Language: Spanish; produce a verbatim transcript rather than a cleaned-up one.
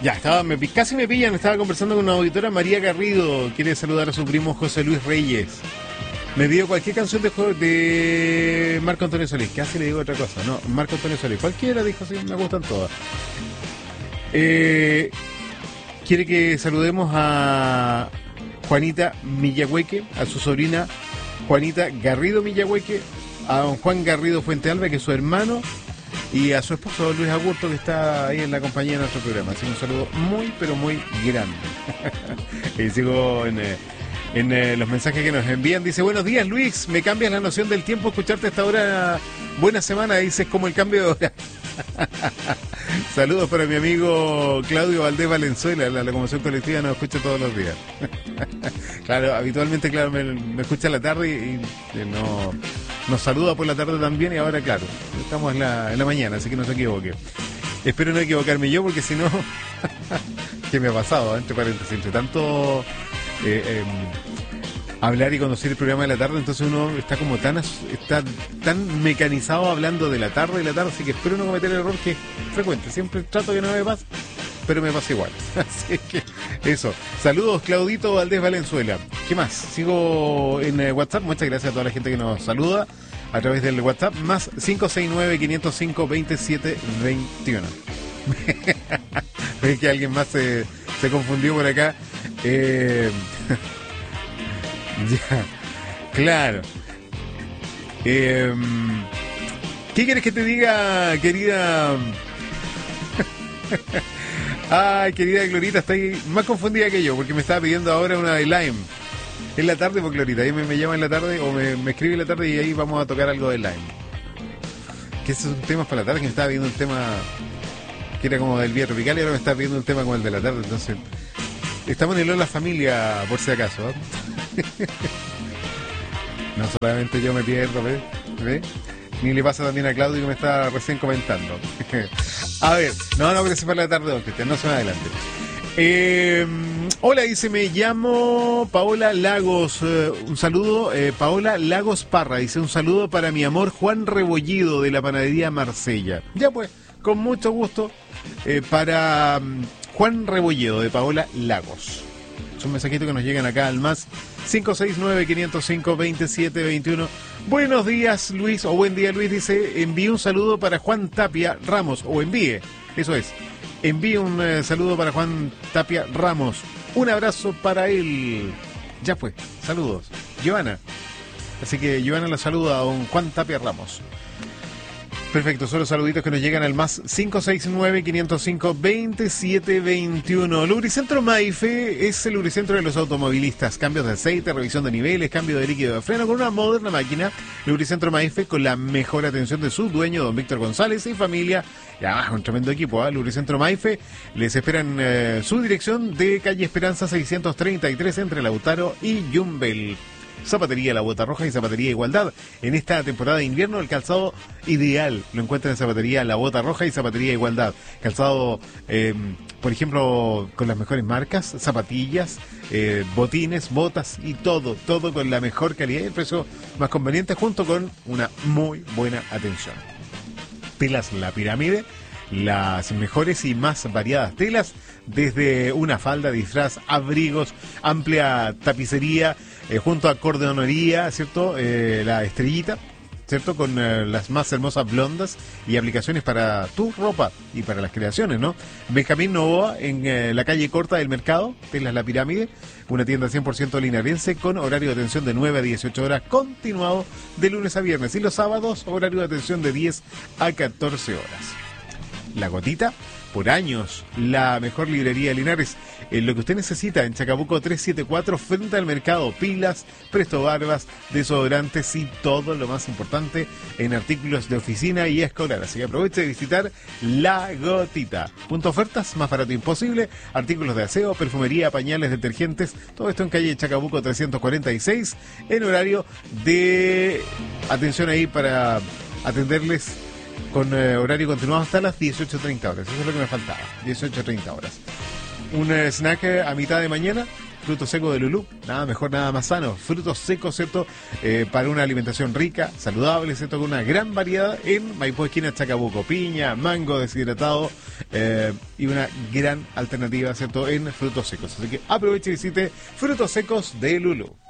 Ya, estaba, me, casi me pillan, estaba conversando con una auditora, María Garrido, quiere saludar a su primo José Luis Reyes. Me pidió cualquier canción de, de Marco Antonio Solís, casi le digo otra cosa, no, Marco Antonio Solís, cualquiera, dijo, sí, me gustan todas. Eh, quiere que saludemos a Juanita Millahueque, a su sobrina Juanita Garrido Millahueque, a don Juan Garrido Fuentealba, que es su hermano, y a su esposo Luis Agurto, que está ahí en la compañía de nuestro programa. Así que un saludo muy, pero muy grande. Y sigo en, en eh, los mensajes que nos envían. Dice, buenos días Luis, me cambias la noción del tiempo escucharte a esta hora. Buena semana, dices, como el cambio de hora. Saludos para mi amigo Claudio Valdés Valenzuela, la locomoción colectiva nos escucha todos los días. Claro, habitualmente, claro, me, me escucha en la tarde y, y no, nos saluda por la tarde también, y ahora, claro, estamos en la, en la mañana, así que no se equivoque. Espero no equivocarme yo, porque si no, ¿qué me ha pasado? Entre paréntesis, entre tanto eh, eh, hablar y conducir el programa de la tarde, entonces uno está como tan está tan mecanizado hablando de la tarde y la tarde, así que espero no cometer el error que es frecuente. Siempre trato que no me pase, pero me pasa igual. Así que eso. Saludos, Claudito Valdés Valenzuela. ¿Qué más? Sigo en eh, WhatsApp. Muchas gracias a toda la gente que nos saluda a través del WhatsApp. Más cinco seis nueve, cinco cero cinco, dos siete dos uno. Ve que alguien más se, se confundió por acá. Eh... Ya, claro. Eh, ¿Qué quieres que te diga, querida? Ay, querida Glorita, está ahí más confundida que yo, porque me estaba pidiendo ahora una de Lime. En la tarde, pues Glorita, ahí me, me llama en la tarde o me, me escribe en la tarde y ahí vamos a tocar algo de Lime. Que esos son temas para la tarde, que me estaba pidiendo un tema que era como del Vía Tropical y ahora me está pidiendo un tema como el de la tarde, entonces estamos en el Hola Familia, por si acaso, ¿eh? No solamente yo me pierdo, ¿ves? ¿Ves? Ni le pasa también a Claudio, que me está recién comentando. A ver, no, no, pero se para la tarde, don Cristian, no se me adelante. Eh, hola, dice, me llamo Paola Lagos. Eh, un saludo, eh, Paola Lagos Parra. Dice, un saludo para mi amor Juan Rebollido, de la panadería Marsella. Ya pues, con mucho gusto, eh, para um, Juan Rebollido, de Paola Lagos. Son mensajitos que nos llegan acá al más cinco seis nueve, cinco cero cinco, dos siete dos uno. Buenos días, Luis, o buen día, Luis, dice, envíe un saludo para Juan Tapia Ramos, o envíe, eso es, envíe un eh, saludo para Juan Tapia Ramos, un abrazo para él. Ya pues, saludos. Giovanna, así que Giovanna la saluda a don Juan Tapia Ramos. Perfecto, son los saluditos que nos llegan al más cinco seis nueve, cinco cero cinco, dos siete dos uno. Lubricentro Maife es el lubricentro de los automovilistas. Cambios de aceite, revisión de niveles, cambio de líquido de freno con una moderna máquina. Lubricentro Maife, con la mejor atención de su dueño, don Víctor González, y familia. Y además, un tremendo equipo, ¿eh? Lubricentro Maife. Les esperan eh, su dirección de calle Esperanza seiscientos treinta y tres entre Lautaro y Yumbel. Zapatería La Bota Roja y Zapatería Igualdad. En esta temporada de invierno, el calzado ideal lo encuentran en Zapatería La Bota Roja y Zapatería Igualdad. Calzado, eh, por ejemplo, con las mejores marcas, zapatillas, eh, botines, botas y todo, todo con la mejor calidad y el precio más conveniente, junto con una muy buena atención. Telas La Pirámide, las mejores y más variadas telas, desde una falda, disfraz, abrigos, amplia tapicería, eh, junto a cordonería, ¿cierto? Eh, la estrellita, ¿cierto? Con eh, las más hermosas blondas y aplicaciones para tu ropa y para las creaciones, ¿no? Benjamín Novoa, en eh, la calle Corta del Mercado, Telas La Pirámide, una tienda cien por ciento linarense con horario de atención de nueve a dieciocho horas, continuado de lunes a viernes, y los sábados horario de atención de diez a catorce horas. La Gotita, por años, la mejor librería de Linares, en lo que usted necesita, en Chacabuco trescientos setenta y cuatro, frente al mercado, pilas, presto barbas, desodorantes y todo lo más importante en artículos de oficina y escolar. Así que aproveche de visitar La Gotita. Punto ofertas, más barato imposible, artículos de aseo, perfumería, pañales, detergentes, todo esto en calle Chacabuco trescientos cuarenta y seis, en horario de atención ahí para atenderles con eh, horario continuado hasta las dieciocho treinta horas. Eso es lo que me faltaba, dieciocho treinta horas. Un eh, snack a mitad de mañana frutos secos de Lulú, nada mejor, nada más sano, frutos secos, ¿cierto? Eh, para una alimentación rica, saludable, ¿cierto? Con una gran variedad en Maipú, esquina Chacabuco, piña, mango deshidratado eh, y una gran alternativa, ¿cierto? En frutos secos. Así que aproveche y visite frutos secos de Lulú.